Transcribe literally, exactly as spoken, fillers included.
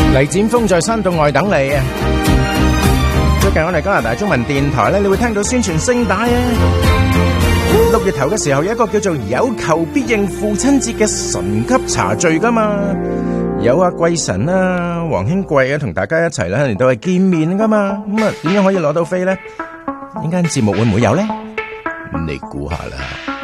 黎展峰在山洞外等你啊！最近我哋加拿大中文電台咧，你會聽到宣傳聲帶啊！六月頭嘅時候有一個叫做有求必應父親節嘅神級茶聚噶嘛，有阿貴神啊、黃興貴啊同大家一齊咧嚟到係見面噶嘛，咁啊點樣可以攞到飛咧？呢間節目會唔會有咧？你估下啦。